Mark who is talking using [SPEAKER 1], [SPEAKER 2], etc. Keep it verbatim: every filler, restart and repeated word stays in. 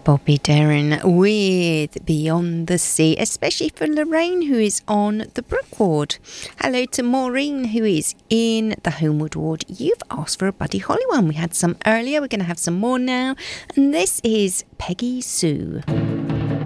[SPEAKER 1] Bobby Darin with Beyond the Sea, especially for Lorraine, who is on the Brook ward. Hello to Maureen, who is in the Homewood ward. You've asked for a Buddy Holly one. We had some earlier. We're going to have some more now. And this is Peggy Sue.